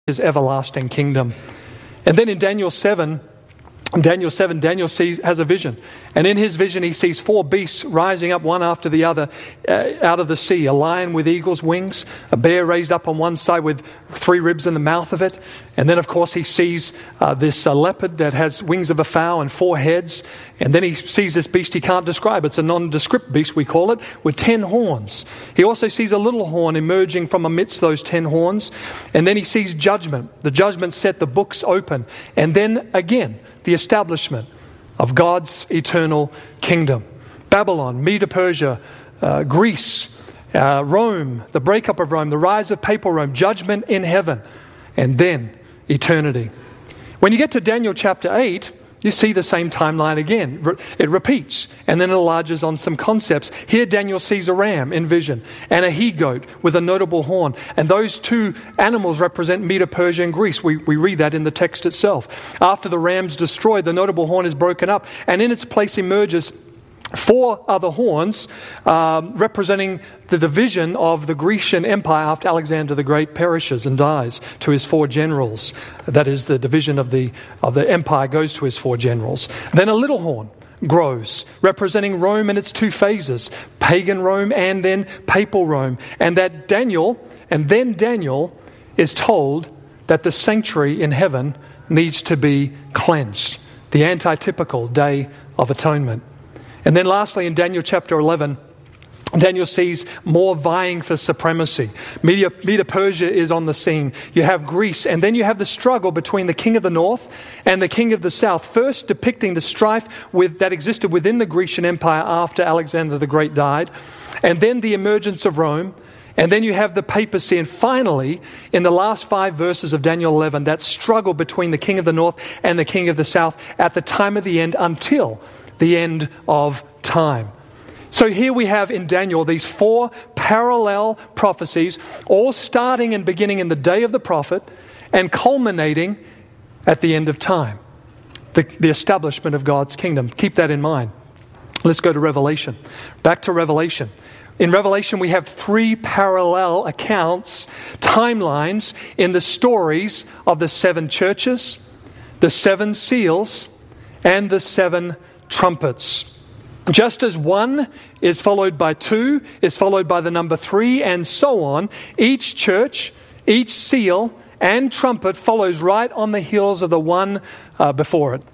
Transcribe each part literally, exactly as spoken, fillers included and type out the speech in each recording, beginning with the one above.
his everlasting kingdom. And then in Daniel seven, Daniel seven, Daniel sees has a vision. And in his vision he sees four beasts rising up one after the other uh, out of the sea. A lion with eagle's wings, a bear raised up on one side with three ribs in the mouth of it. And then of course he sees uh, this uh, leopard that has wings of a fowl and four heads. And then he sees this beast he can't describe. It's a nondescript beast, we call it, with ten horns. He also sees a little horn emerging from amidst those ten horns. And then he sees judgment. The judgment set, the books open. And then again, the establishment of God's eternal kingdom. Babylon, Medo-Persia, uh, Greece, uh, Rome, the breakup of Rome, the rise of papal Rome, judgment in heaven, and then eternity. When you get to Daniel chapter eight, you see the same timeline again. It repeats and then enlarges on some concepts. Here Daniel sees a ram in vision and a he-goat with a notable horn. And those two animals represent Medo-Persia and Greece. We, we read that in the text itself. After the ram's destroyed, the notable horn is broken up and in its place emerges four other horns um, representing the division of the Grecian Empire after Alexander the Great perishes and dies to his four generals. That is, the division of the of the empire goes to his four generals. Then a little horn grows, representing Rome in its two phases, pagan Rome and then papal Rome. And that Daniel, and then Daniel is told that the sanctuary in heaven needs to be cleansed. The antitypical Day of Atonement. And then lastly, in Daniel chapter eleven, Daniel sees more vying for supremacy. Medo- Medo-Persia is on the scene. You have Greece, and then you have the struggle between the king of the north and the king of the south, first depicting the strife with, that existed within the Grecian Empire after Alexander the Great died, and then the emergence of Rome, and then you have the papacy, and finally, in the last five verses of Daniel eleven, that struggle between the king of the north and the king of the south at the time of the end until the end of time. So here we have in Daniel these four parallel prophecies, all starting and beginning in the day of the prophet and culminating at the end of time. The, the establishment of God's kingdom. Keep that in mind. Let's go to Revelation. Back to Revelation. In Revelation we have three parallel accounts, timelines in the stories of the seven churches, the seven seals, and the seven trumpets. Just as one is followed by two, is followed by the number three, and so on, each church, each seal, and trumpet follows right on the heels of the one uh, before it.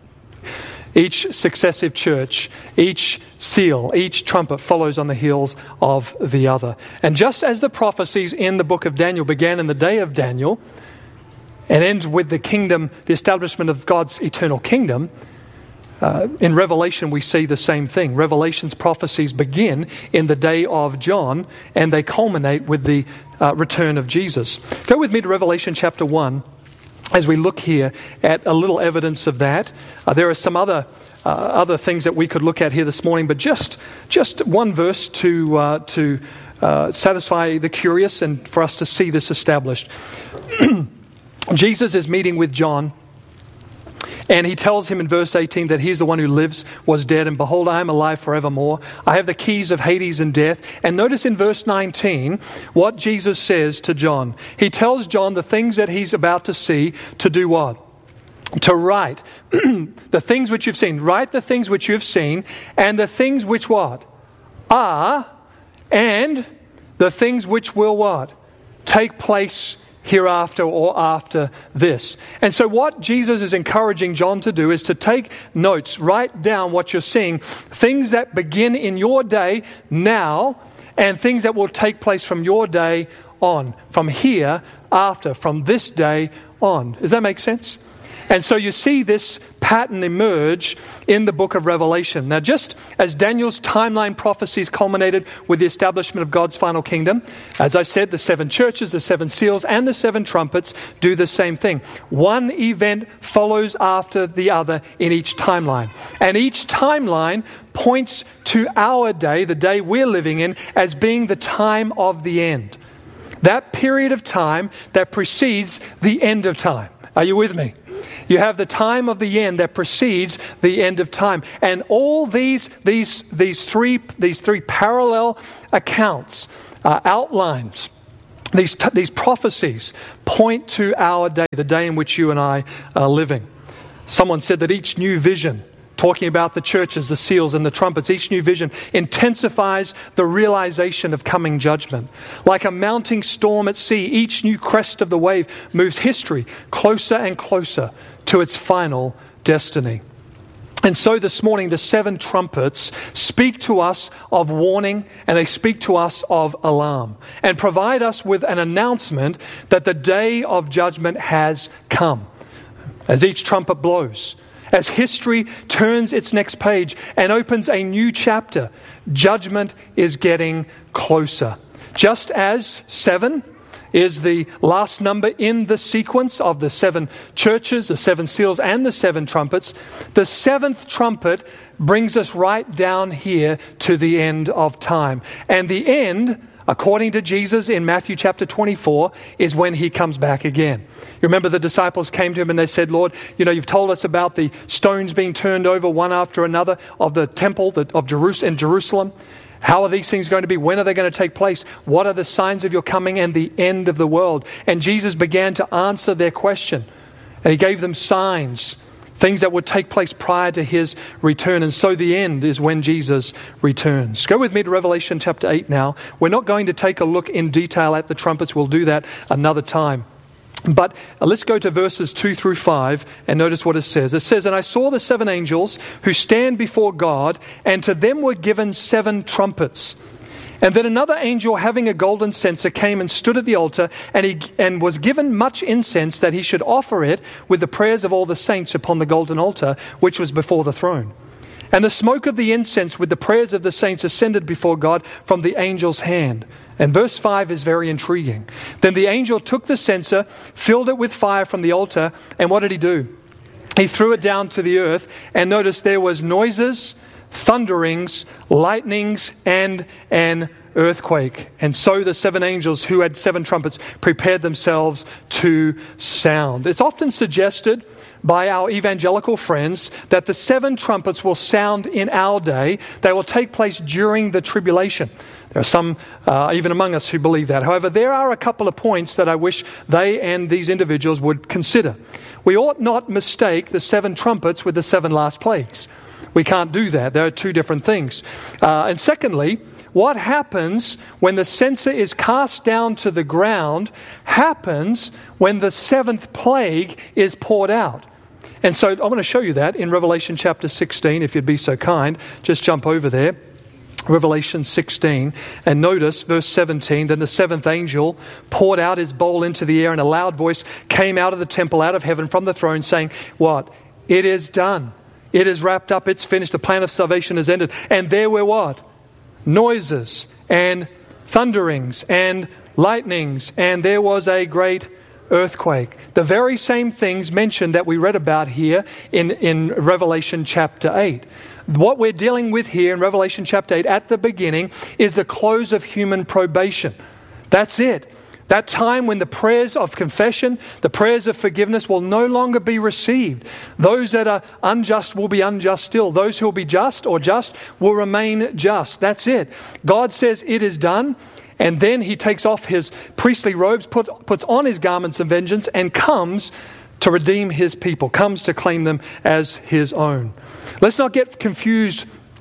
Each successive church, each seal, each trumpet follows on the heels of the other. And just as the prophecies in the book of Daniel began in the day of Daniel and ends with the kingdom, the establishment of God's eternal kingdom, Uh, in Revelation, we see the same thing. Revelation's prophecies begin in the day of John, and they culminate with the uh, return of Jesus. Go with me to Revelation chapter one, as we look here at a little evidence of that. Uh, there are some other uh, other things that we could look at here this morning, but just just one verse to uh, to uh, satisfy the curious and for us to see this established. Jesus is meeting with John. And he tells him in verse eighteen that he's the one who lives, was dead, and behold, I am alive forevermore. I have the keys of Hades and death. And notice in verse nineteen what Jesus says to John. He tells John the things that he's about to see to do what? To write the things which you've seen. Write the things which you've seen, and the things which what? Are, and the things which will what? Take place hereafter or after this. And so what Jesus is encouraging John to do is to take notes, write down what you're seeing, things that begin in your day now, and things that will take place from your day on, from here, after, from this day on. Does that make sense? And so you see this pattern emerge in the book of Revelation. Now, just as Daniel's timeline prophecies culminated with the establishment of God's final kingdom, as I've said, the seven churches, the seven seals, and the seven trumpets do the same thing. One event follows after the other in each timeline. And each timeline points to our day, the day we're living in, as being the time of the end. That period of time that precedes the end of time. Are you with me? You have the time of the end that precedes the end of time. And all these these these three these three parallel accounts, uh, outlines, These, t- these prophecies point to our day, the day in which you and I are living. Someone said that each new vision, talking about the churches, the seals and the trumpets, each new vision intensifies the realization of coming judgment. Like a mounting storm at sea, each new crest of the wave moves history closer and closer to its final destiny. And so this morning, the seven trumpets speak to us of warning, and they speak to us of alarm, and provide us with an announcement that the day of judgment has come. As each trumpet blows, as history turns its next page and opens a new chapter, judgment is getting closer. Just as seven is the last number in the sequence of the seven churches, the seven seals, and the seven trumpets, the seventh trumpet brings us right down here to the end of time. And the end, according to Jesus in Matthew chapter twenty-four, is when he comes back again. You remember the disciples came to him and they said, Lord, you know, you've told us about the stones being turned over one after another of the temple of Jerusalem in Jerusalem. How are these things going to be? When are they going to take place? What are the signs of your coming and the end of the world? And Jesus began to answer their question. And he gave them signs, things that would take place prior to his return. And so the end is when Jesus returns. Go with me to Revelation chapter eight now. We're not going to take a look in detail at the trumpets. We'll do that another time. But let's go to verses two through five and notice what it says. It says, "And I saw the seven angels who stand before God, and to them were given seven trumpets. And then another angel having a golden censer came and stood at the altar, and he and was given much incense that he should offer it with the prayers of all the saints upon the golden altar which was before the throne. And the smoke of the incense with the prayers of the saints ascended before God from the angel's hand." And verse five is very intriguing. "Then the angel took the censer, filled it with fire from the altar, and what did he do? He threw it down to the earth, and notice there was noises, thunderings, lightnings, and an earthquake. And so the seven angels who had seven trumpets prepared themselves to sound." It's often suggested by our evangelical friends that the seven trumpets will sound in our day. They will take place during the tribulation. There are some, uh, even among us, who believe that. However, there are a couple of points that I wish they and these individuals would consider. We ought not mistake the seven trumpets with the seven last plagues. We can't do that. There are two different things. Uh, and secondly, what happens when the censer is cast down to the ground happens when the seventh plague is poured out. And so I'm going to show you that in Revelation chapter sixteen, if you'd be so kind. Just jump over there. Revelation sixteen, and notice verse seventeen. "Then the seventh angel poured out his bowl into the air, and a loud voice came out of the temple, out of heaven, from the throne, saying," what? "It is done. It is wrapped up. It's finished. The plan of salvation has ended." And there were what? Noises and thunderings and lightnings, and there was a great earthquake. The very same things mentioned that we read about here in, in Revelation chapter eight. What we're dealing with here in Revelation chapter eight at the beginning is the close of human probation. That's it. That time when the prayers of confession, the prayers of forgiveness will no longer be received. Those that are unjust will be unjust still. Those who will be just or just will remain just. That's it. God says it is done. And then he takes off his priestly robes, put, puts on his garments of vengeance, and comes to redeem his people, comes to claim them as his own. Let's not get confused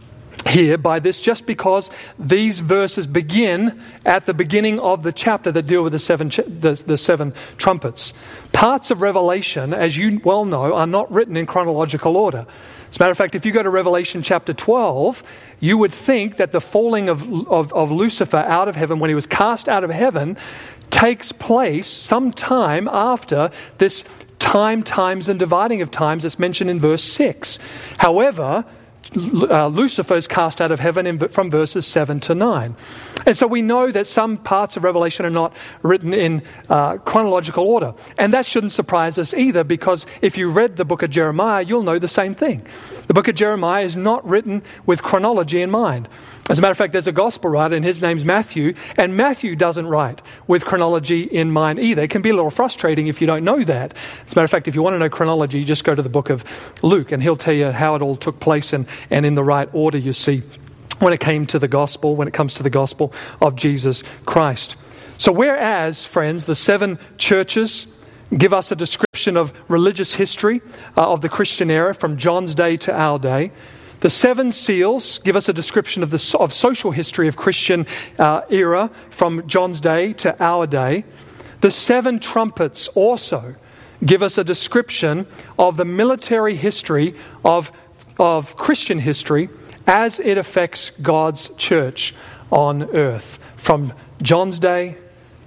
here by this just because these verses begin at the beginning of the chapter that deal with the seven, ch- the, the seven trumpets. Parts of Revelation, as you well know, are not written in chronological order. As a matter of fact, if you go to Revelation chapter twelve, you would think that the falling of, of, of Lucifer out of heaven, when he was cast out of heaven, takes place sometime after this time, times, and dividing of times that's mentioned in verse six. However, Uh, Lucifer is cast out of heaven in, from verses seven to nine. And so we know that some parts of Revelation are not written in uh, chronological order. And that shouldn't surprise us either, because if you read the book of Jeremiah, you'll know the same thing. The book of Jeremiah is not written with chronology in mind. As a matter of fact, there's a gospel writer, and his name's Matthew, and Matthew doesn't write with chronology in mind either. It can be a little frustrating if you don't know that. As a matter of fact, if you want to know chronology, just go to the book of Luke, and he'll tell you how it all took place and, and in the right order, you see, when it came to the gospel, when it comes to the gospel of Jesus Christ. So whereas, friends, the seven churches give us a description of religious history uh, of the Christian era from John's day to our day, the seven seals give us a description of the of social history of Christian uh, era from John's day to our day. The seven trumpets also give us a description of the military history of, of Christian history as it affects God's church on earth from John's day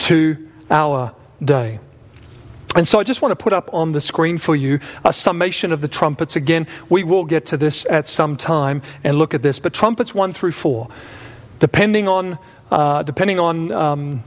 to our day. And so I just want to put up on the screen for you a summation of the trumpets. Again, we will get to this at some time and look at this. But trumpets one through four, depending on uh, depending on um,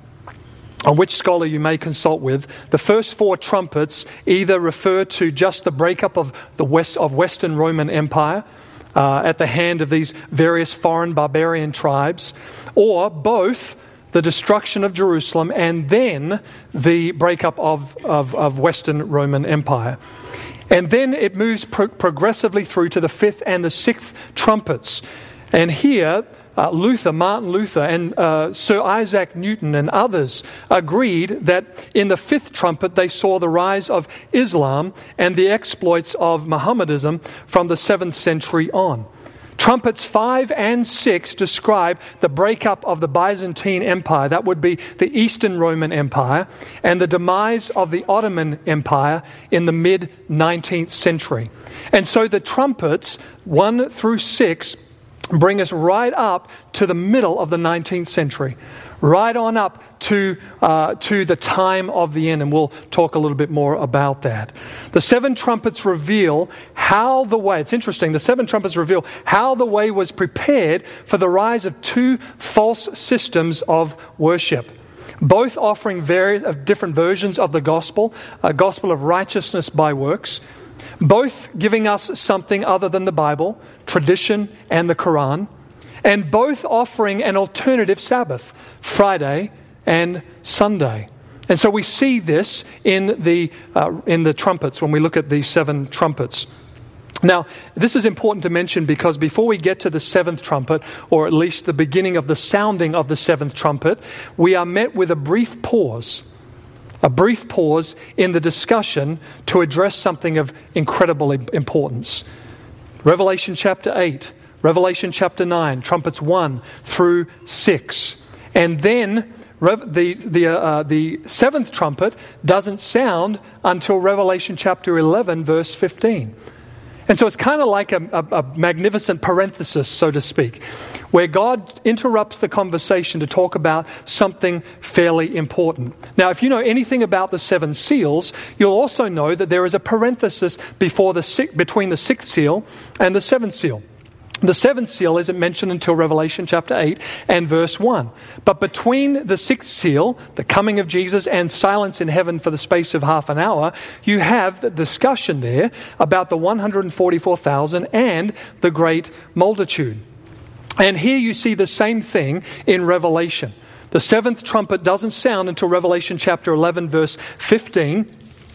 on which scholar you may consult with, the first four trumpets either refer to just the breakup of the west of Western Roman Empire uh, at the hand of these various foreign barbarian tribes, or both the destruction of Jerusalem, and then the breakup of, of, of Western Roman Empire. And then it moves pro- progressively through to the fifth and the sixth trumpets. And here, uh, Luther, Martin Luther, and uh, Sir Isaac Newton and others agreed that in the fifth trumpet they saw the rise of Islam and the exploits of Mohammedanism from the seventh century on. Trumpets five and six describe the breakup of the Byzantine Empire, that would be the Eastern Roman Empire, and the demise of the Ottoman Empire in the mid-nineteenth century. And so the trumpets, one through six, bring us right up to the middle of the nineteenth century, right on up to uh, to the time of the end, and we'll talk a little bit more about that. The seven trumpets reveal how the way, it's interesting, the seven trumpets reveal how the way was prepared for the rise of two false systems of worship, both offering various of different versions of the gospel, a gospel of righteousness by works, both giving us something other than the Bible, tradition, and the Quran, and both offering an alternative Sabbath, Friday and Sunday. And so we see this in the uh, in the trumpets when we look at these seven trumpets. Now, this is important to mention because before we get to the seventh trumpet, or at least the beginning of the sounding of the seventh trumpet, we are met with a brief pause, a brief pause in the discussion to address something of incredible importance. Revelation chapter eight, Revelation chapter nine, trumpets one through six. And then the the uh, the seventh trumpet doesn't sound until Revelation chapter eleven, verse fifteen. And so it's kind of like a, a, a magnificent parenthesis, so to speak, where God interrupts the conversation to talk about something fairly important. Now, if you know anything about the seven seals, you'll also know that there is a parenthesis before the between the sixth seal and the seventh seal. The seventh seal isn't mentioned until Revelation chapter eight and verse one. But between the sixth seal, the coming of Jesus, and silence in heaven for the space of half an hour, you have the discussion there about the one hundred forty-four thousand and the great multitude. And here you see the same thing in Revelation. The seventh trumpet doesn't sound until Revelation chapter eleven, verse fifteen.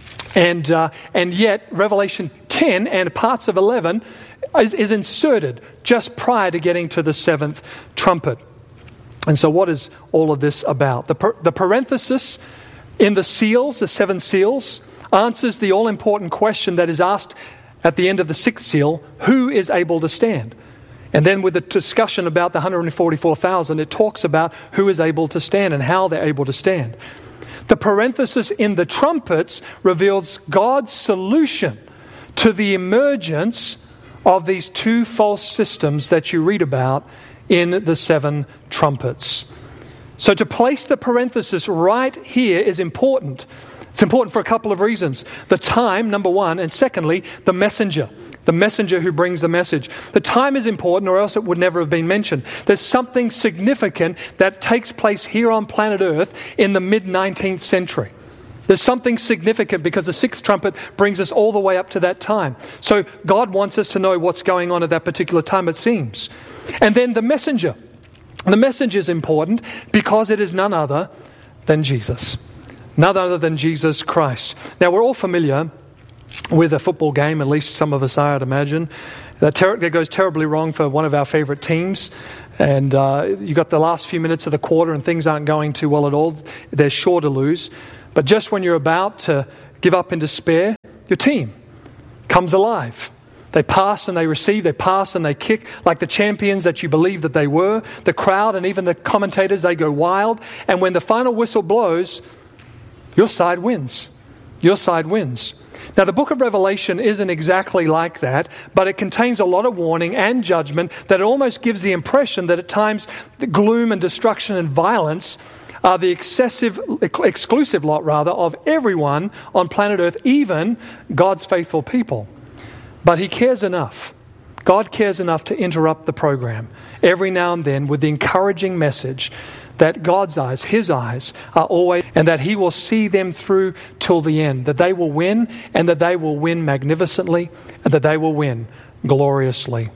And, uh, and yet Revelation ten and parts of eleven is, is inserted just prior to getting to the seventh trumpet. And so what is all of this about? The, per, the parenthesis in the seals, the seven seals, answers the all-important question that is asked at the end of the sixth seal: who is able to stand? And then with the discussion about the one hundred forty-four thousand, it talks about who is able to stand and how they're able to stand. The parenthesis in the trumpets reveals God's solution to the emergence of these two false systems that you read about in the seven trumpets. So to place the parenthesis right here is important. It's important for a couple of reasons. The time, number one, and secondly, the messenger. The messenger who brings the message. The time is important, or else it would never have been mentioned. There's something significant that takes place here on planet Earth in the mid-nineteenth century. There's something significant because the sixth trumpet brings us all the way up to that time. So God wants us to know what's going on at that particular time, it seems. And then the messenger. The messenger is important because it is none other than Jesus. None other than Jesus Christ. Now, we're all familiar with a football game, at least some of us are, I'd imagine, that, ter- that goes terribly wrong for one of our favorite teams. and uh, you got the last few minutes of the quarter and things aren't going too well at all, they're sure to lose. But just when you're about to give up in despair, your team comes alive. They pass and they receive, they pass and they kick like the champions that you believe that they were. The crowd and even the commentators, they go wild. And when the final whistle blows, your side wins. Your side wins. Now, the book of Revelation isn't exactly like that, but it contains a lot of warning and judgment that almost gives the impression that at times the gloom and destruction and violence are the excessive, exclusive lot rather, of everyone on planet Earth, even God's faithful people. But He cares enough. God cares enough to interrupt the program every now and then with the encouraging message that God's eyes, His eyes, are always, and that He will see them through till the end, that they will win, and that they will win magnificently, and that they will win gloriously.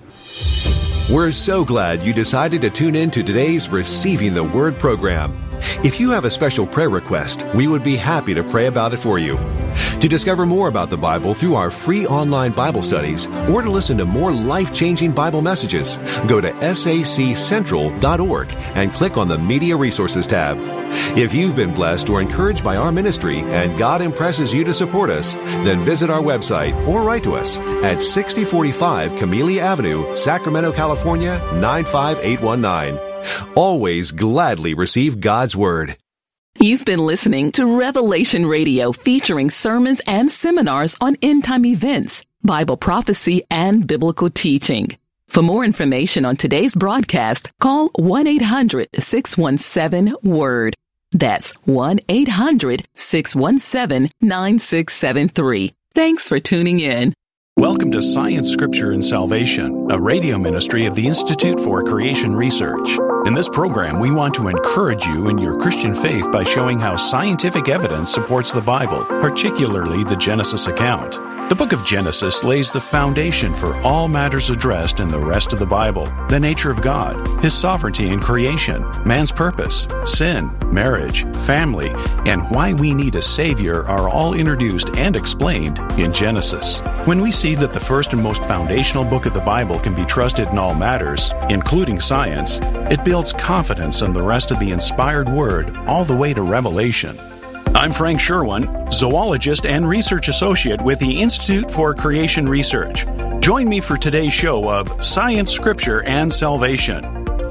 We're so glad you decided to tune in to today's Receiving the Word program. If you have a special prayer request, we would be happy to pray about it for you. To discover more about the Bible through our free online Bible studies, or to listen to more life-changing Bible messages, go to S A C central dot org and click on the Media Resources tab. If you've been blessed or encouraged by our ministry and God impresses you to support us, then visit our website or write to us at sixty forty-five Camellia Avenue, Sacramento, California, nine five eight one nine. Always gladly receive God's Word. You've been listening to Revelation Radio, featuring sermons and seminars on end-time events, Bible prophecy, and biblical teaching. For more information on today's broadcast, call one eight hundred six one seven WORD. That's one eight hundred six one seven nine six seven three. Thanks for tuning in. Welcome to Science, Scripture, and Salvation, a radio ministry of the Institute for Creation Research. In this program, we want to encourage you in your Christian faith by showing how scientific evidence supports the Bible, particularly the Genesis account. The book of Genesis lays the foundation for all matters addressed in the rest of the Bible: the nature of God, His sovereignty in creation, man's purpose, sin, marriage, family, and why we need a Savior are all introduced and explained in Genesis. When we see that the first and most foundational book of the Bible can be trusted in all matters, including science, it builds confidence in the rest of the inspired Word all the way to Revelation. I'm Frank Sherwin, zoologist and research associate with the Institute for Creation Research. Join me for today's show of Science, Scripture, and Salvation.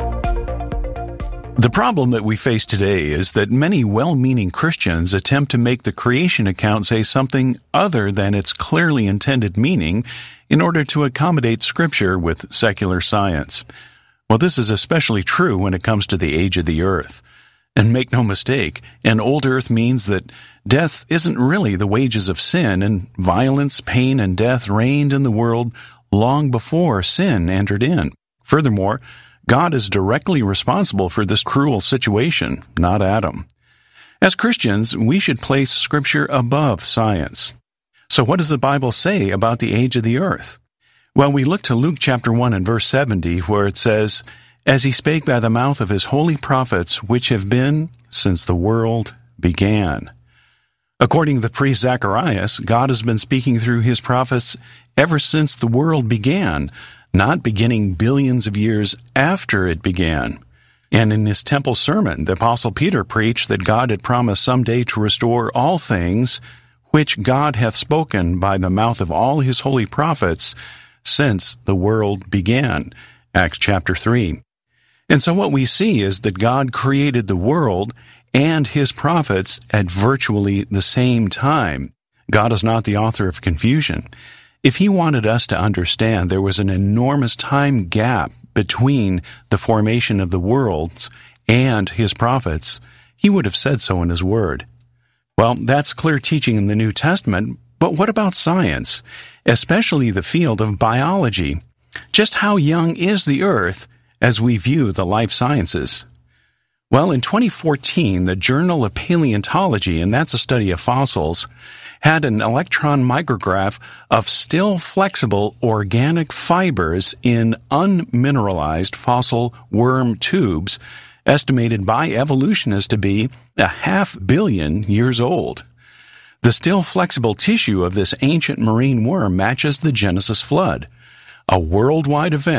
The problem that we face today is that many well-meaning Christians attempt to make the creation account say something other than its clearly intended meaning in order to accommodate Scripture with secular science. Well, this is especially true when it comes to the age of the earth. And make no mistake, an old earth means that death isn't really the wages of sin, and violence, pain, and death reigned in the world long before sin entered in. Furthermore, God is directly responsible for this cruel situation, not Adam. As Christians, we should place Scripture above science. So what does the Bible say about the age of the earth? Well, we look to Luke chapter one and verse seventy, where it says, "As he spake by the mouth of his holy prophets, which have been since the world began." According to the priest Zacharias, God has been speaking through his prophets ever since the world began, not beginning billions of years after it began. And in his temple sermon, the Apostle Peter preached that God had promised someday to restore all things, which God hath spoken by the mouth of all his holy prophets since the world began. Acts chapter three. And so what we see is that God created the world and his prophets at virtually the same time. God is not the author of confusion. If he wanted us to understand there was an enormous time gap between the formation of the worlds and his prophets, he would have said so in his word. Well, that's clear teaching in the New Testament, but what about science, especially the field of biology? Just how young is the earth as we view the life sciences? Well, in twenty fourteen, the Journal of Paleontology, and that's a study of fossils, had an electron micrograph of still flexible organic fibers in unmineralized fossil worm tubes, estimated by evolutionists to be a half billion years old. The still flexible tissue of this ancient marine worm matches the Genesis flood, a worldwide event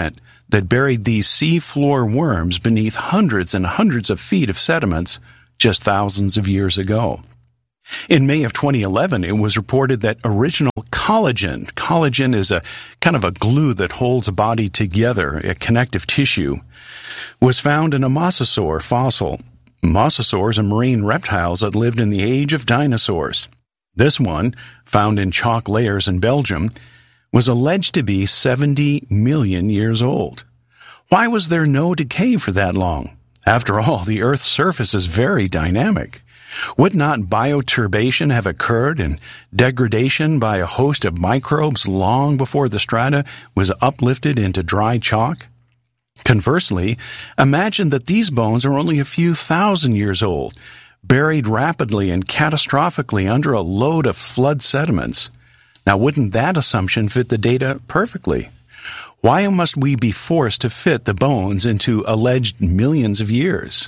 that buried these seafloor worms beneath hundreds and hundreds of feet of sediments just thousands of years ago. In May of twenty eleven, it was reported that original collagen, collagen is a kind of a glue that holds a body together, a connective tissue, was found in a mosasaur fossil. Mosasaurs are marine reptiles that lived in the age of dinosaurs. This one, found in chalk layers in Belgium, was alleged to be seventy million years old. Why was there no decay for that long? After all, the Earth's surface is very dynamic. Would not bioturbation have occurred and degradation by a host of microbes long before the strata was uplifted into dry chalk? Conversely, imagine that these bones are only a few thousand years old, buried rapidly and catastrophically under a load of flood sediments. Now, wouldn't that assumption fit the data perfectly? Why must we be forced to fit the bones into alleged millions of years?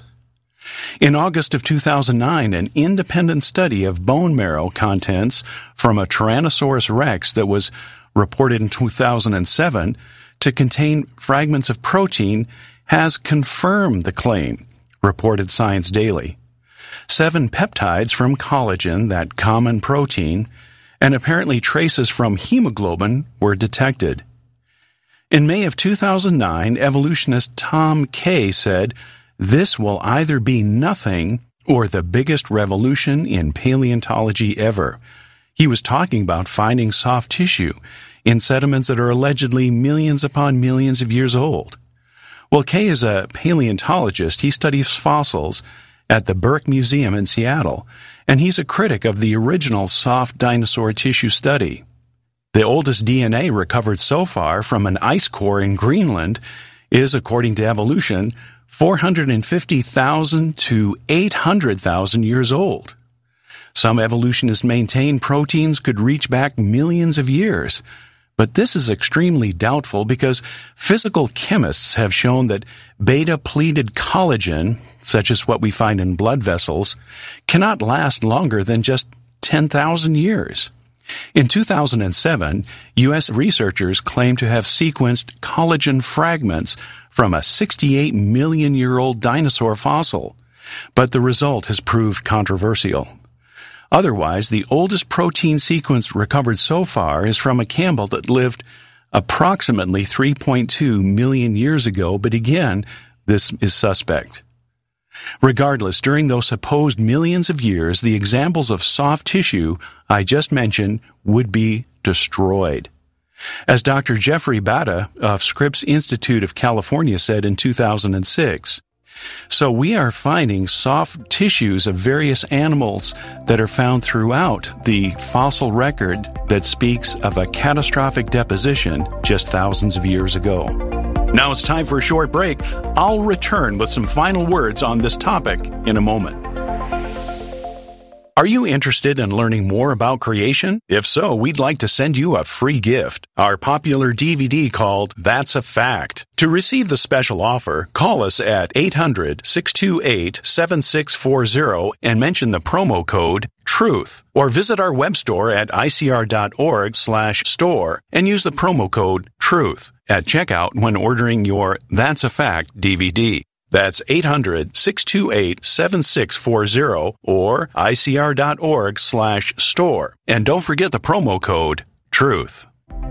In August of two thousand nine, an independent study of bone marrow contents from a Tyrannosaurus rex that was reported in two thousand seven to contain fragments of protein has confirmed the claim, reported Science Daily. Seven peptides from collagen, that common protein, and apparently traces from hemoglobin were detected. In May of two thousand nine, evolutionist Tom Kay said, "This will either be nothing or the biggest revolution in paleontology ever." He was talking about finding soft tissue in sediments that are allegedly millions upon millions of years old. Well, Kay is a paleontologist. He studies fossils at the Burke Museum in Seattle, and he's a critic of the original soft dinosaur tissue study. The oldest D N A recovered so far from an ice core in Greenland is, according to evolution, four hundred fifty thousand to eight hundred thousand years old. Some evolutionists maintain proteins could reach back millions of years, but this is extremely doubtful because physical chemists have shown that beta-pleated collagen, such as what we find in blood vessels, cannot last longer than just ten thousand years. In two thousand seven, U S researchers claimed to have sequenced collagen fragments from a sixty-eight million year old dinosaur fossil, but the result has proved controversial. Otherwise, the oldest protein sequence recovered so far is from a camel that lived approximately three point two million years ago, but again, this is suspect. Regardless, during those supposed millions of years, the examples of soft tissue I just mentioned would be destroyed. As Doctor Jeffrey Bada of Scripps Institute of California said in two thousand six, so we are finding soft tissues of various animals that are found throughout the fossil record that speaks of a catastrophic deposition just thousands of years ago. Now it's time for a short break. I'll return with some final words on this topic in a moment. Are you interested in learning more about creation? If so, we'd like to send you a free gift, our popular D V D called That's a Fact. To receive the special offer, call us at eight hundred, six two eight, seven six four zero and mention the promo code TRUTH, or visit our web store at icr.org slash store and use the promo code TRUTH at checkout when ordering your That's a Fact D V D. That's eight hundred, six two eight, seven six four zero or icr.org slash store. And don't forget the promo code TRUTH.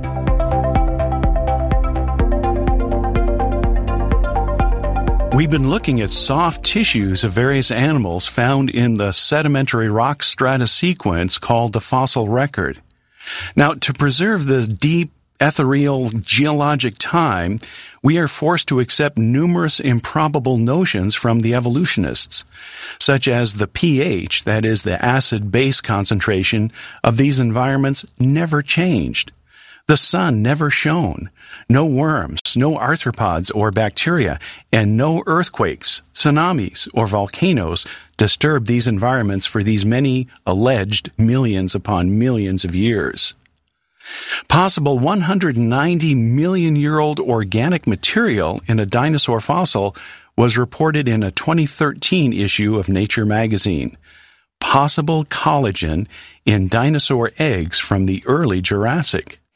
We've been looking at soft tissues of various animals found in the sedimentary rock strata sequence called the fossil record. Now, to preserve this deep, ethereal geologic time, we are forced to accept numerous improbable notions from the evolutionists, such as the pH, that is, the acid-base concentration of these environments, never changed. The sun never shone. No worms, no arthropods or bacteria, and no earthquakes, tsunamis, or volcanoes disturbed these environments for these many alleged millions upon millions of years. Possible one hundred ninety million year old organic material in a dinosaur fossil was reported in a twenty thirteen issue of Nature magazine. Possible collagen in dinosaur eggs from the early Jurassic.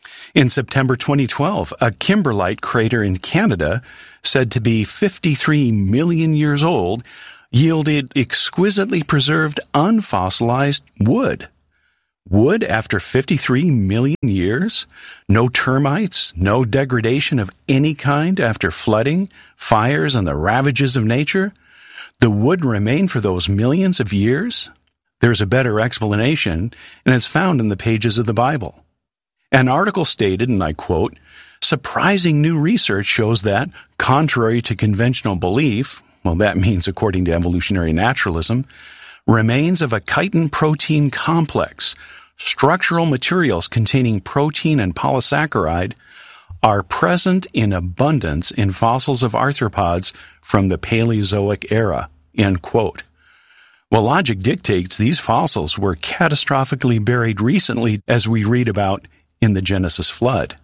In September twenty twelve, a kimberlite crater in Canada, said to be fifty-three million years old, yielded exquisitely preserved unfossilized wood. Wood after fifty-three million years? No termites, no degradation of any kind after flooding, fires, and the ravages of nature? The wood remained for those millions of years? There's a better explanation, and it's found in the pages of the Bible. An article stated, and I quote, "Surprising new research shows that, contrary to conventional belief," well, that means according to evolutionary naturalism, "remains of a chitin protein complex, structural materials containing protein and polysaccharide, are present in abundance in fossils of arthropods from the Paleozoic era," end quote. Well, logic dictates these fossils were catastrophically buried recently, as we read about in the Genesis flood.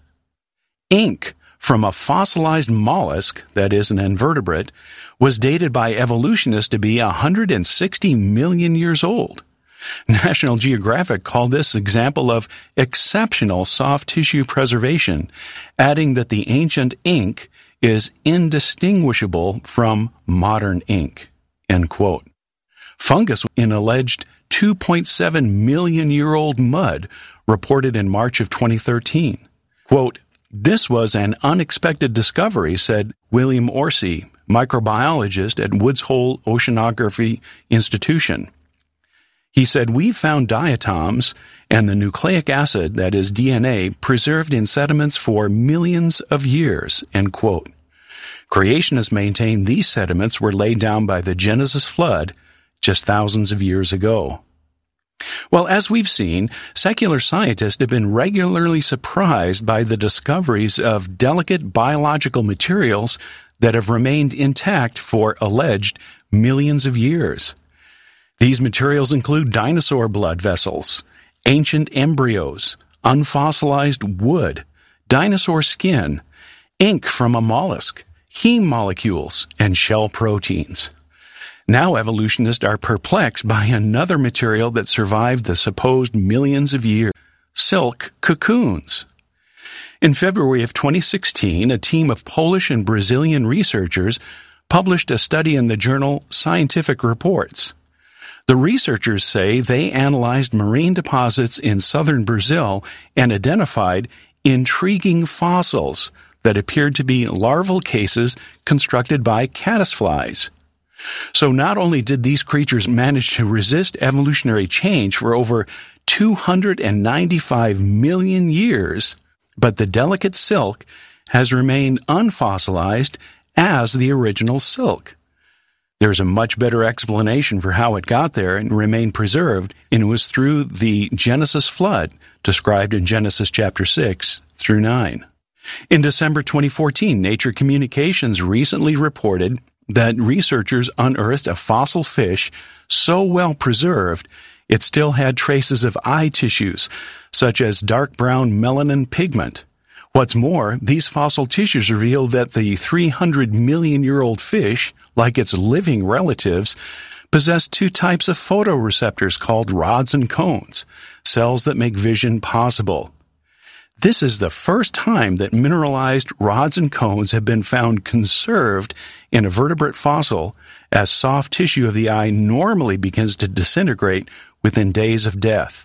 Ink from a fossilized mollusk, that is an invertebrate, was dated by evolutionists to be one hundred sixty million years old. National Geographic called this example of exceptional soft tissue preservation, adding that the ancient ink is indistinguishable from modern ink, end quote. Fungus in alleged two point seven million year old mud reported in March of twenty thirteen. Quote, "This was an unexpected discovery," said William Orsi, microbiologist at Woods Hole Oceanography Institution. He said, "We found diatoms and the nucleic acid, that is D N A, preserved in sediments for millions of years," end quote. Creationists maintain these sediments were laid down by the Genesis flood just thousands of years ago. Well, as we've seen, secular scientists have been regularly surprised by the discoveries of delicate biological materials that have remained intact for alleged millions of years. These materials include dinosaur blood vessels, ancient embryos, unfossilized wood, dinosaur skin, ink from a mollusk, heme molecules, and shell proteins. Now evolutionists are perplexed by another material that survived the supposed millions of years: silk cocoons. In February of twenty sixteen, a team of Polish and Brazilian researchers published a study in the journal Scientific Reports. The researchers say they analyzed marine deposits in southern Brazil and identified intriguing fossils that appeared to be larval cases constructed by caddisflies. So not only did these creatures manage to resist evolutionary change for over two hundred ninety-five million years, but the delicate silk has remained unfossilized as the original silk. There's a much better explanation for how it got there and remained preserved, and it was through the Genesis flood, described in Genesis chapter six through nine. In December twenty fourteen, Nature Communications recently reported that researchers unearthed a fossil fish so well preserved it still had traces of eye tissues, such as dark brown melanin pigment. What's more, these fossil tissues reveal that the three hundred million year old fish, like its living relatives, possess two types of photoreceptors called rods and cones, cells that make vision possible. This is the first time that mineralized rods and cones have been found conserved in a vertebrate fossil, as soft tissue of the eye normally begins to disintegrate within days of death.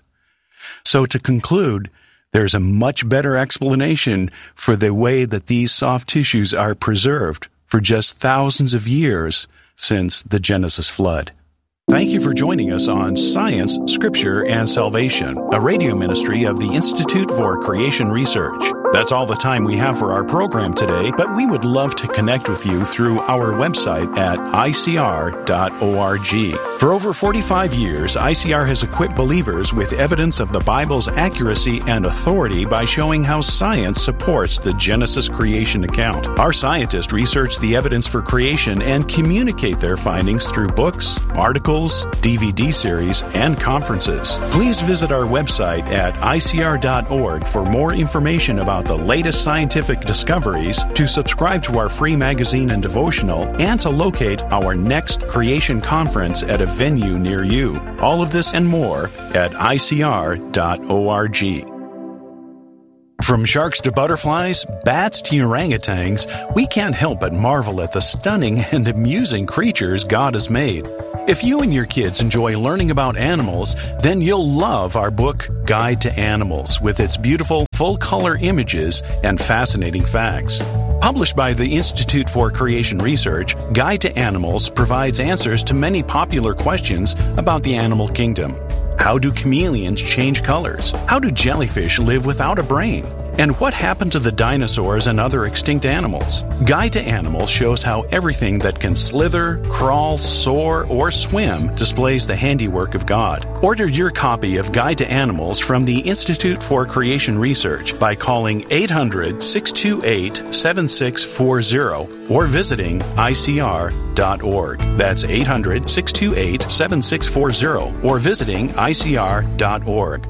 So to conclude, there's a much better explanation for the way that these soft tissues are preserved for just thousands of years since the Genesis flood. Thank you for joining us on Science, Scripture, and Salvation, a radio ministry of the Institute for Creation Research. That's all the time we have for our program today, but we would love to connect with you through our website at I C R dot org. For over forty-five years, I C R has equipped believers with evidence of the Bible's accuracy and authority by showing how science supports the Genesis creation account. Our scientists research the evidence for creation and communicate their findings through books, articles, D V D series, and conferences. Please visit our website at I C R dot org for more information about the latest scientific discoveries, to subscribe to our free magazine and devotional, and to locate our next creation conference at a venue near you. All of this and more at I C R dot org. From sharks to butterflies, bats to orangutans, we can't help but marvel at the stunning and amusing creatures God has made. If you and your kids enjoy learning about animals, then you'll love our book, Guide to Animals, with its beautiful, full-color images and fascinating facts. Published by the Institute for Creation Research, Guide to Animals provides answers to many popular questions about the animal kingdom. How do chameleons change colors? How do jellyfish live without a brain? And what happened to the dinosaurs and other extinct animals? Guide to Animals shows how everything that can slither, crawl, soar, or swim displays the handiwork of God. Order your copy of Guide to Animals from the Institute for Creation Research by calling eight hundred, six two eight, seven six four zero or visiting I C R dot org. That's eight hundred, six two eight, seven six four zero or visiting I C R dot org.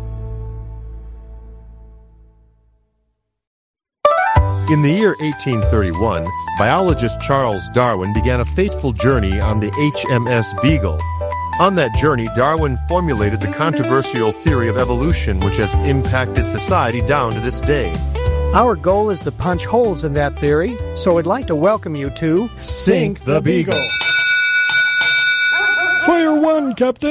In the year eighteen thirty-one, biologist Charles Darwin began a fateful journey on the H M S Beagle. On that journey, Darwin formulated the controversial theory of evolution, which has impacted society down to this day. Our goal is to punch holes in that theory, so I'd like to welcome you to Sink the Beagle. Fire one, Captain!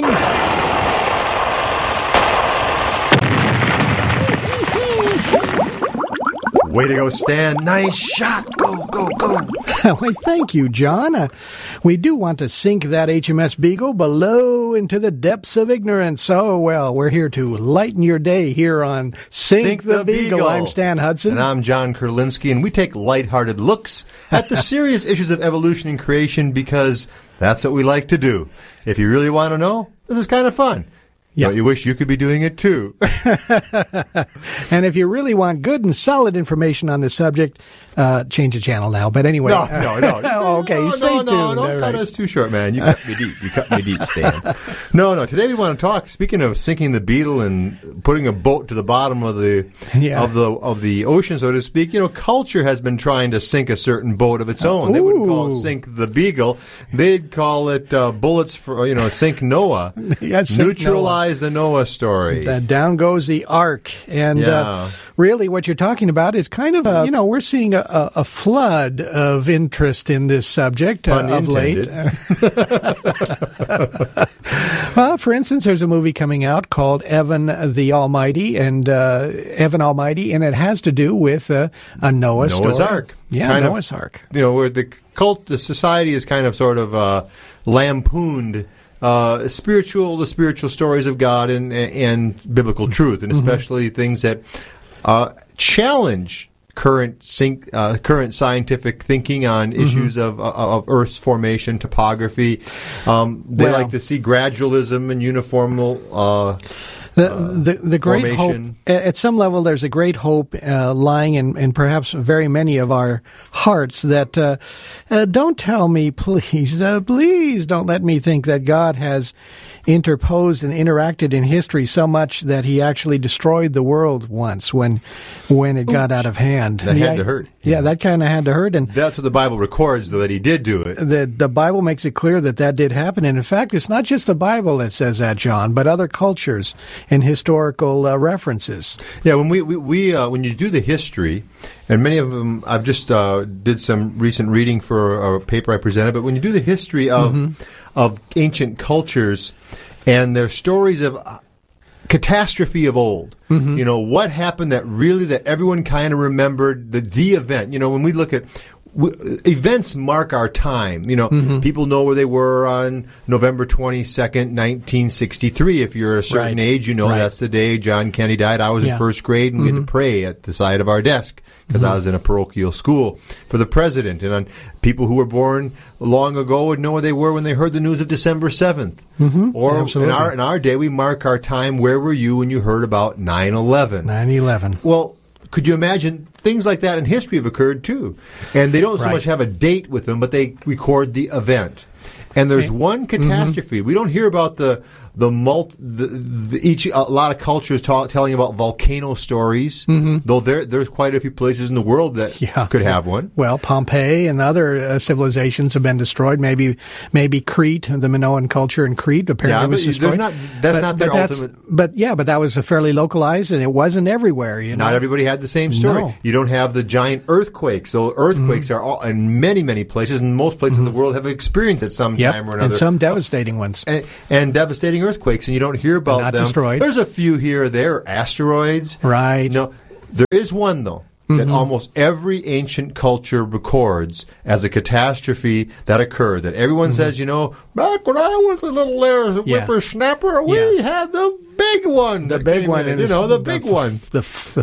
Way to go, Stan. Nice shot. Go, go, go. Why, thank you, John. Uh, we do want to sink that H M S Beagle below into the depths of ignorance. So, well, we're here to lighten your day here on Sink, Sink the, the Beagle. Beagle. I'm Stan Hudson. And I'm John Kurlinski, and we take lighthearted looks at the serious issues of evolution and creation because that's what we like to do. If you really want to know, this is kind of fun. Yeah. Don't you wish you could be doing it too? And if you really want good and solid information on this subject, uh, change the channel now. But anyway. No, no, no. oh, okay, no, stay no, tuned. No, don't All cut right. us too short, man. You cut me deep. You cut me deep, Stan. No, no. Today we want to talk, speaking of sinking the Beagle and putting a boat to the bottom of the yeah. of the of the ocean, so to speak, you know, culture has been trying to sink a certain boat of its own. Ooh. They wouldn't call it Sink the Beagle. They'd call it uh, bullets for, you know, Sink Noah. yeah, Neutralize Noah. the Noah story. That down goes the ark. And yeah. uh, really what you're talking about is kind of, a, you know, we're seeing a, a, a flood of interest in this subject uh, of late. Well, for instance, there's a movie coming out called Evan the Almighty, and uh, Evan Almighty, and it has to do with uh, a Noah Noah's story. Ark. Yeah, kind Noah's of, Ark. You know, where the cult, the society is kind of sort of uh, lampooned Uh, spiritual, the spiritual stories of God and and biblical truth, and especially mm-hmm. things that uh, challenge current sync, uh, current scientific thinking on mm-hmm. issues of of Earth's formation, topography. Um, they well, like to see gradualism and uniformal. Uh, The, the the great formation. hope, at some level, there's a great hope uh, lying in, in perhaps very many of our hearts that uh, uh, don't tell me, please, uh, please don't let me think that God has interposed and interacted in history so much that he actually destroyed the world once when when it Oops. got out of hand. That yeah, had to hurt. Yeah, that kind of had to hurt. And that's what the Bible records, though, that he did do it. The, the Bible makes it clear that that did happen. And in fact, it's not just the Bible that says that, John, but other cultures and historical uh, references. Yeah, when we, we, we uh, when you do the history, and many of them, I've just uh, did some recent reading for a paper I presented, but when you do the history of mm-hmm. of ancient cultures and their stories of catastrophe of old, mm-hmm. you know, what happened that really, that everyone kind of remembered, the, the event, you know, when we look at W- events mark our time. You know, mm-hmm. people know where they were on November twenty-second, nineteen sixty-three. If you're a certain right. age, you know right. that's the day John Kennedy died. I was yeah. in first grade, and mm-hmm. we had to pray at the side of our desk because mm-hmm. I was in a parochial school for the president. And on people who were born long ago would know where they were when they heard the news of December seventh. Mm-hmm. Or Absolutely. in our in our day, we mark our time. Where were you when you heard about nine eleven? nine eleven. Well, could you imagine things like that in history have occurred too? And they don't so right. much have a date with them, but they record the event. And there's one catastrophe. Mm-hmm. We don't hear about the the, mul- the, the each a lot of cultures ta- telling about volcano stories. Mm-hmm. Though there there's quite a few places in the world that yeah. could have one. Well, Pompeii and other uh, civilizations have been destroyed. Maybe maybe Crete, the Minoan culture in Crete apparently yeah, was destroyed. Not, that's but, not their but ultimate. But yeah, but that was a fairly localized, and it wasn't everywhere. You know, not everybody had the same story. No. You don't have the giant earthquakes. So earthquakes mm-hmm. are all in many many places, and most places mm-hmm. in the world have experienced at some yep. time or another. And some devastating ones. And, and devastating earthquakes, and you don't hear about not them. Destroyed. There's a few here or there, asteroids. Right. No, there is one though. Mm-hmm. That almost every ancient culture records as a catastrophe that occurred. That everyone mm-hmm. says, you know, back when I was a little uh, yeah. whippersnapper, we yeah. had the big one. The big one. In, you know, the big the, one. The, the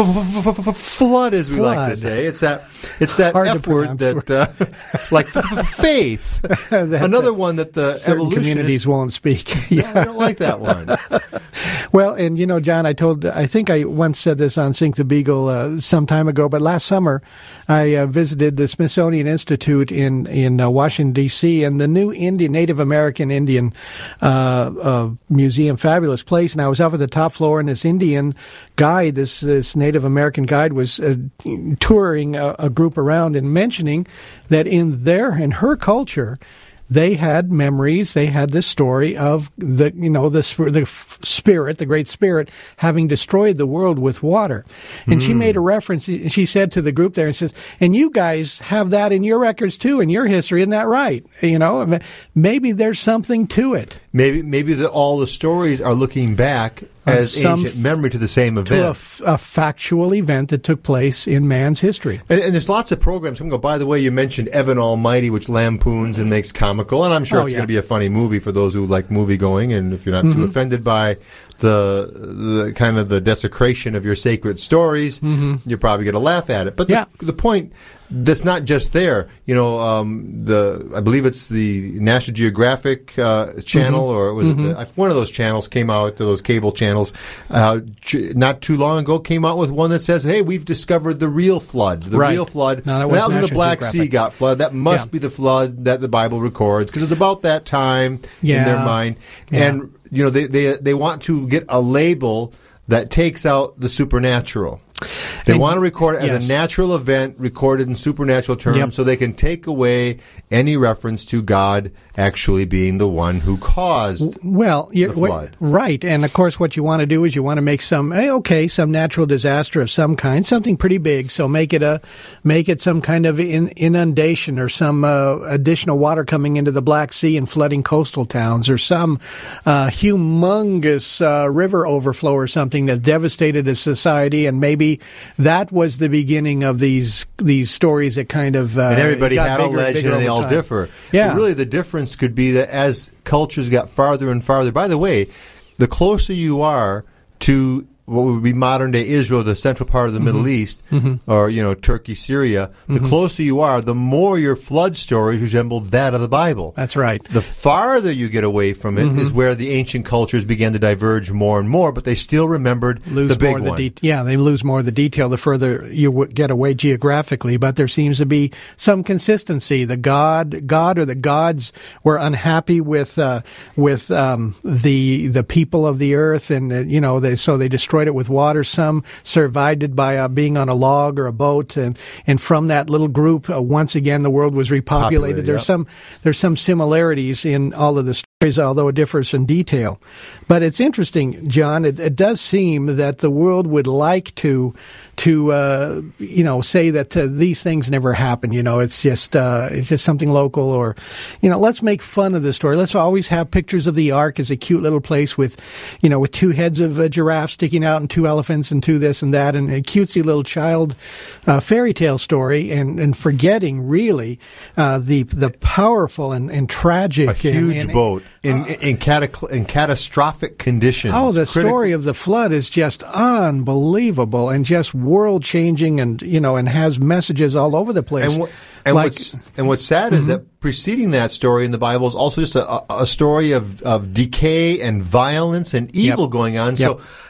f- f- flood, as we flood. like to say. It's that It's that Hard F word that, uh, like faith. that, Another one that the certain communities won't speak. yeah. I don't like that one. Well, and you know, John, I told, I think I once said this on Sink the Beagle uh, some time ago, but last summer I uh, visited the Smithsonian Institute in in uh, Washington D C, and the new Indian Native American Indian uh, uh, museum, fabulous place. And I was up at the top floor, and this Indian guide, this this Native American guide, was uh, touring a, a group around and mentioning that in their in her culture, they had memories. They had this story of the, you know, the, the spirit, the great spirit, having destroyed the world with water. And mm. she made a reference. And she said to the group there, and says, "And you guys have that in your records too, in your history, isn't that right? You know, maybe there's something to it. Maybe, maybe the, all the stories are looking back as some, ancient memory to the same event, to a, f- a factual event that took place in man's history." And, and there's lots of programs. I'm going to go, by the way, you mentioned Evan Almighty, which lampoons and makes comical, and I'm sure oh, it's yeah. going to be a funny movie for those who like movie going, and if you're not mm-hmm. too offended by the the kind of the desecration of your sacred stories, mm-hmm. you're probably going to laugh at it. But yeah. the, the point that's not just there. You know, um, the I believe it's the National Geographic uh, channel, mm-hmm. or was mm-hmm. it the, one of those channels came out, those cable channels, uh, not too long ago came out with one that says, "Hey, we've discovered the real flood. The right. real flood. No, that, that was when the Black Geographic. Sea got flooded. That must yeah. be the flood that the Bible records, because it's about that time yeah. in their mind." Yeah. And you know, they they they want to get a label that takes out the supernatural. They and, want to record it as yes. a natural event, recorded in supernatural terms, yep. so they can take away any reference to God actually being the one who caused well, the flood. What, right. And, of course, what you want to do is you want to make some, hey, okay, some natural disaster of some kind, something pretty big, so make it a make it some kind of in, inundation or some uh, additional water coming into the Black Sea and flooding coastal towns, or some uh, humongous uh, river overflow or something that devastated a society, and maybe that was the beginning of these these stories that kind of uh, and everybody got had bigger, a legend, and they all time. differ. Yeah, but really, the difference could be that as cultures got farther and farther. By the way, the closer you are to what would be modern day Israel, the central part of the mm-hmm. Middle East, mm-hmm. or you know Turkey, Syria, the mm-hmm. closer you are, the more your flood stories resemble that of the Bible. That's right. The farther you get away from it mm-hmm. is where the ancient cultures began to diverge more and more, but they still remembered lose the big more of the one. De- yeah, they lose more of the detail the further you w- get away geographically. But there seems to be some consistency. The God, God, or the gods were unhappy with uh, with um, the the people of the earth, and uh, you know, they so they destroyed it with water. Some survived it by uh, being on a log or a boat, and, and from that little group, uh, once again, the world was repopulated. Populated, there's yep. some there's some similarities in all of the stories, although it differs in detail. But it's interesting, John. It, it does seem that the world would like to to uh, you know say that uh, these things never happen. You know, it's just uh, it's just something local, or you know, let's make fun of the story. Let's always have pictures of the Ark as a cute little place with, you know, with two heads of a giraffe sticking out and two elephants and two this and that, and a cutesy little child uh, fairy tale story, and, and forgetting really uh, the the powerful and, and tragic, a huge and, and, boat in uh, in, catacl- in catastrophic conditions. Oh, the Critical. story of the flood is just unbelievable and just world changing, and you know, and has messages all over the place. And, wh- and like, what's and what's sad mm-hmm. is that preceding that story in the Bible is also just a, a story of, of decay and violence and evil yep. going on. Yep. So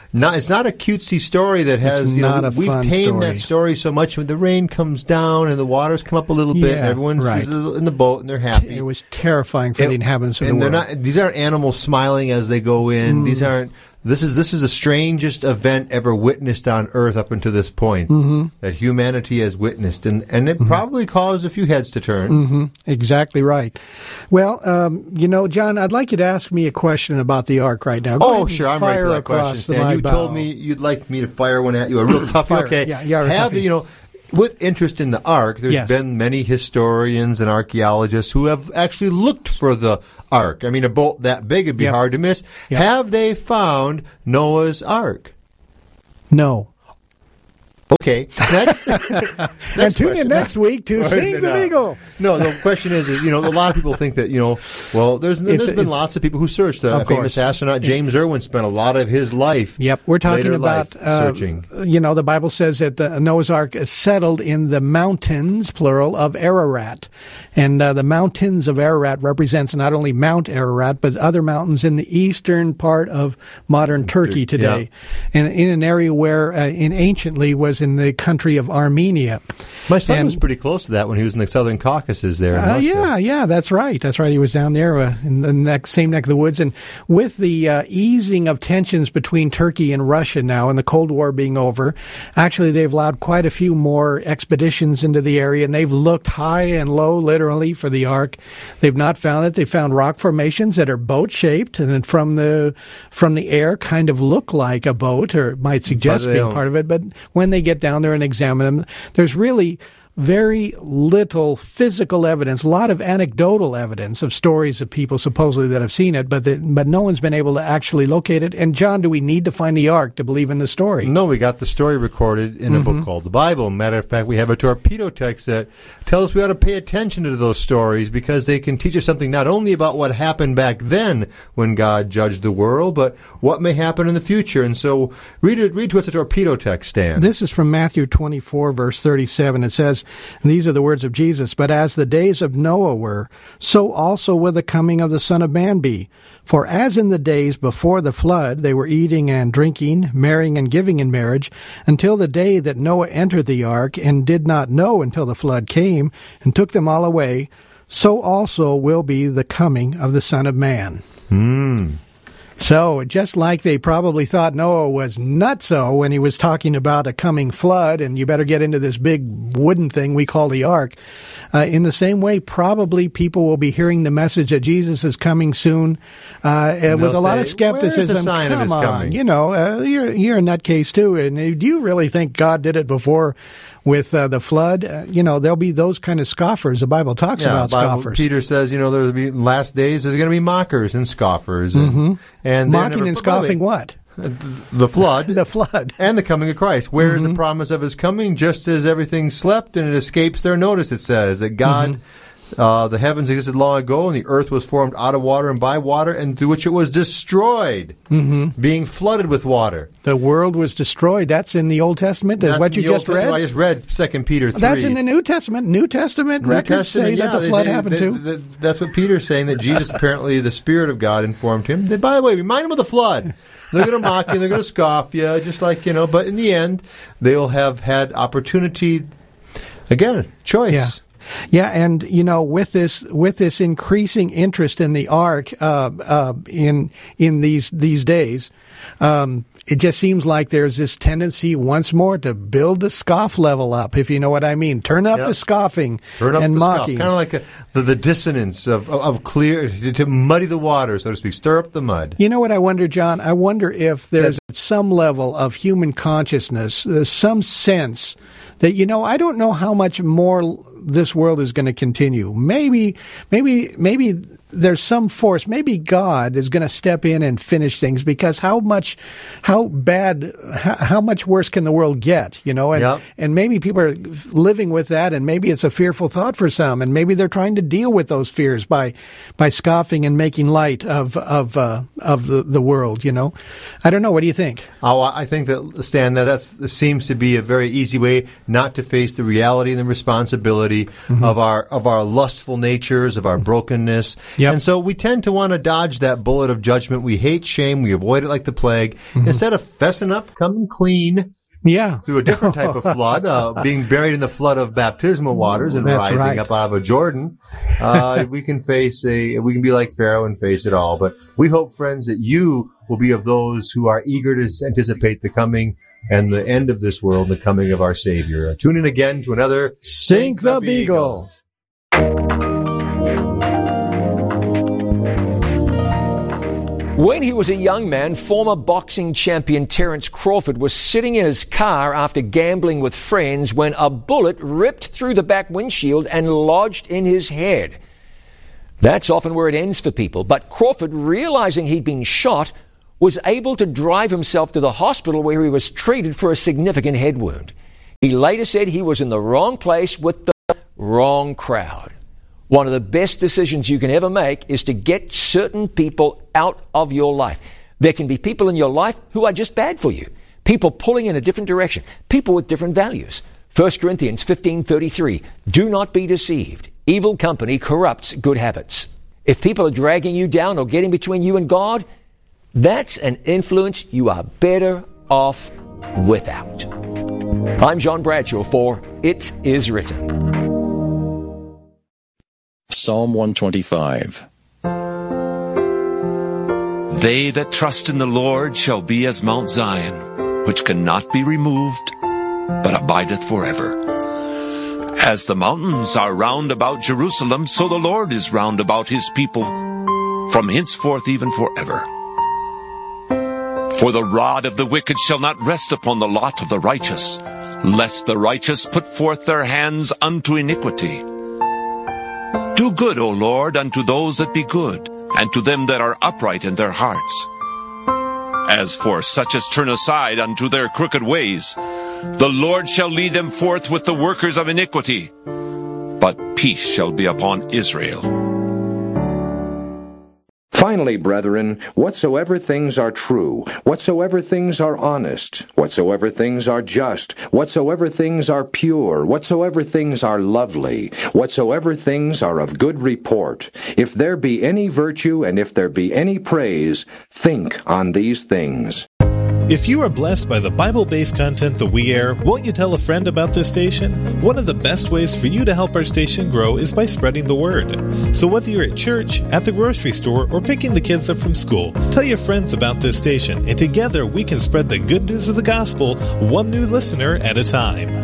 not it's not a cutesy story that has It's you know not a we've fun tamed story. that story so much when the rain comes down and the waters come up a little bit, Yeah, and everyone's right. in the boat and they're happy. It was terrifying for It- the inhabitants of and the world. they're not. These aren't animals smiling as they go in. Mm. These aren't. This is this is the strangest event ever witnessed on Earth up until this point Mm-hmm. that humanity has witnessed, and and it probably caused a few heads to turn. Mm-hmm. Exactly right. Well, um, you know, John, I'd like you to ask me a question about the ark right now. Go ahead Oh, and sure, I'm ready fire for that across question, the Stan. my You bow. told me you'd like me to fire one at you, a real tough. Fire- Okay, yeah, yeah, have toughie. the, you know. With interest in the Ark, there's Yes. been many historians and archaeologists who have actually looked for the Ark. I mean, a boat that big would be Yep. hard to miss. Yep. Have they found Noah's Ark? No. Okay, next. And next tune question. in next week to No, Sing no, the no. Beagle. No, the question is, is, you know, a lot of people think that, you know, well, there's there's It's- been it's- lots of people who searched. The Of famous course. astronaut James Irwin spent a lot of his life. Yep, we're talking later about life, uh, searching. You know, the Bible says that the Noah's Ark is settled in the mountains, plural, of Ararat, and uh, the mountains of Ararat represents not only Mount Ararat but other mountains in the eastern part of modern Turkey today, and in an area where, uh, in anciently, was in the country of Armenia. My son and- was pretty close to that when he was in the southern Caucasus there. in Uh, Russia. yeah, yeah, that's right. That's right. He was down there uh, in the neck, same neck of the woods. And with the uh, easing of tensions between Turkey and Russia now and the Cold War being over, actually they've allowed quite a few more expeditions into the area, and they've looked high and low, literally, for the Ark. They've not found it. They found rock formations that are boat-shaped and from the from the air kind of look like a boat, or might suggest they being don't. part of it. But when they get down there and examine them, there's really very little physical evidence, a lot of anecdotal evidence of stories of people supposedly that have seen it, but the, but no one's been able to actually locate it. And John, do we need to find the Ark to believe in the story? No, we got the story recorded in a Mm-hmm. book called the Bible. Matter of fact, we have a torpedo text that tells us we ought to pay attention to those stories because they can teach us something not only about what happened back then when God judged the world, but what may happen in the future. And so read it, read to us a torpedo text, Stan. This is from Matthew twenty-four, verse thirty-seven. It says, and these are the words of Jesus, "But as the days of Noah were, so also will the coming of the Son of Man be. For as in the days before the flood, they were eating and drinking, marrying and giving in marriage, until the day that Noah entered the ark, and did not know until the flood came, and took them all away, so also will be the coming of the Son of Man." Hmm. So, just like they probably thought Noah was nutso when he was talking about a coming flood and you better get into this big wooden thing we call the ark, uh, in the same way, probably people will be hearing the message that Jesus is coming soon uh, And with a they'll lot say, of skepticism. "Where's the sign of Come his on, coming?" you know, uh, you're, you're a nutcase too. And uh, do you really think God did it before with uh, the flood? Uh, you know, there'll be those kind of scoffers. The Bible talks Yeah, about Bible, scoffers. Peter says, you know, there'll be last days. There's going to be mockers and scoffers, and, Mm-hmm. and they're Mocking never- and scoffing what? the flood, The flood. and the coming of Christ. Where is Mm-hmm. the promise of His coming? Just as everything slept and it escapes their notice, it says that God. Mm-hmm. Uh, the heavens existed long ago, and the earth was formed out of water and by water, and through which it was destroyed, mm-hmm. being flooded with water. The world was destroyed. That's in the Old Testament. Is That's what in you the just Old read? Testament. I just read Second Peter three. That's in the New Testament. New Testament New records Testament, say yeah, that the they flood say happened that- too. that- that's what Peter's saying, that Jesus, apparently, the Spirit of God informed him. That, by the way, remind him of the flood. They're going to mock you. They're going to scoff you, just like, you know, but in the end, they'll have had opportunity, again, choice. Yeah. Yeah, and you know, with this with this increasing interest in the ark uh, uh, in in these these days, um, it just seems like there's this tendency once more to build the scoff level up, if you know what I mean. Turn up Yep. the scoffing Turn up and the mocking. Kind of like a, the, the dissonance of, of, of clear, to, to muddy the water, so to speak, stir up the mud. You know what I wonder, John? I wonder if there's some level of human consciousness, there's some sense that, you know, I don't know how much more this world is going to continue. Maybe, maybe, maybe there's some force. Maybe God is going to step in and finish things, because how much, how bad, how, how much worse can the world get? You know, and Yep. and maybe people are living with that, and maybe it's a fearful thought for some, and maybe they're trying to deal with those fears by by scoffing and making light of of uh, of the the world. You know, I don't know. What do you think? Oh, I think that, Stan, that that's, that seems to be a very easy way not to face the reality and the responsibility mm-hmm. of our of our lustful natures, of our brokenness. Yep. And so we tend to want to dodge that bullet of judgment. We hate shame. We avoid it like the plague. Mm-hmm. Instead of fessing up, coming clean. Yeah. Through a different type of flood, uh, being buried in the flood of baptismal waters and That's rising right. up out of a Jordan, uh, we can face a, we can be like Pharaoh and face it all. But we hope, friends, that you will be of those who are eager to anticipate the coming and the end of this world, the coming of our Savior. Uh, tune in again to another Sink the Beagle. When he was a young man, former boxing champion Terence Crawford was sitting in his car after gambling with friends when a bullet ripped through the back windshield and lodged in his head. That's often where it ends for people, but Crawford, realizing he'd been shot, was able to drive himself to the hospital where he was treated for a significant head wound. He later said he was in the wrong place with the wrong crowd. One of the best decisions you can ever make is to get certain people out of your life. There can be people in your life who are just bad for you. People pulling in a different direction. People with different values. First Corinthians fifteen thirty-three. Do not be deceived. Evil company corrupts good habits. If people are dragging you down or getting between you and God, that's an influence you are better off without. I'm John Bradshaw for It Is Written. Psalm one twenty-five. They that trust in the Lord shall be as Mount Zion, which cannot be removed, but abideth forever. As the mountains are round about Jerusalem, so the Lord is round about his people, from henceforth even forever. For the rod of the wicked shall not rest upon the lot of the righteous, lest the righteous put forth their hands unto iniquity. Do good, O Lord, unto those that be good, and to them that are upright in their hearts. As for such as turn aside unto their crooked ways, the Lord shall lead them forth with the workers of iniquity, but peace shall be upon Israel. Finally, brethren, whatsoever things are true, whatsoever things are honest, whatsoever things are just, whatsoever things are pure, whatsoever things are lovely, whatsoever things are of good report, if there be any virtue and if there be any praise, think on these things. If you are blessed by the Bible-based content that we air, won't you tell a friend about this station? One of the best ways for you to help our station grow is by spreading the word. So whether you're at church, at the grocery store, or picking the kids up from school, tell your friends about this station, and together we can spread the good news of the gospel, one new listener at a time.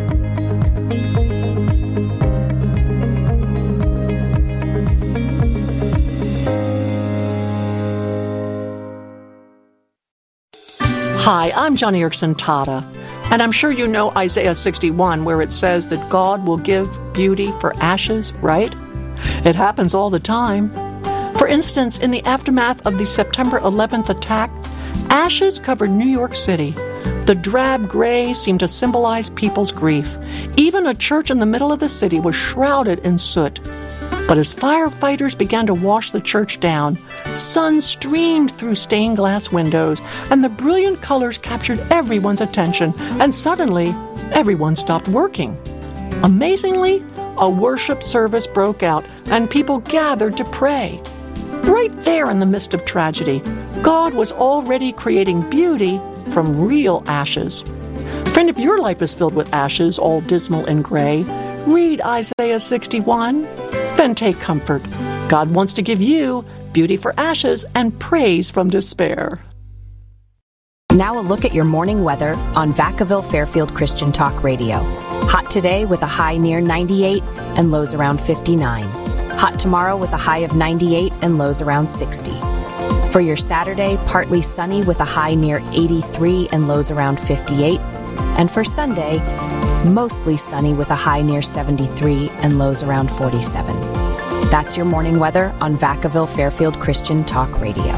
Hi, I'm Joni Eareckson Tada, and I'm sure you know Isaiah sixty-one, where it says that God will give beauty for ashes, right? It happens all the time. For instance, in the aftermath of the September eleventh attack, ashes covered New York City. The drab gray seemed to symbolize people's grief. Even a church in the middle of the city was shrouded in soot. But as firefighters began to wash the church down, sun streamed through stained glass windows, and the brilliant colors captured everyone's attention, and suddenly, everyone stopped working. Amazingly, a worship service broke out, and people gathered to pray. Right there in the midst of tragedy, God was already creating beauty from real ashes. Friend, if your life is filled with ashes, all dismal and gray, read Isaiah sixty-one. Then take comfort. God wants to give you beauty for ashes and praise from despair. Now a look at your morning weather on Vacaville Fairfield Christian Talk Radio. Hot today with a high near ninety-eight and lows around fifty-nine. Hot tomorrow with a high of ninety-eight and lows around sixty. For your Saturday, partly sunny with a high near eighty-three and lows around fifty-eight. And for Sunday, mostly sunny with a high near seventy-three and lows around forty-seven. That's your morning weather on Vacaville Fairfield Christian Talk Radio.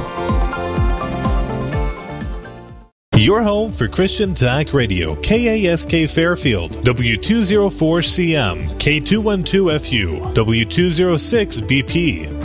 Your home for Christian Talk Radio, K A S K Fairfield, W two oh four C M, K two twelve F U, W two oh six B P.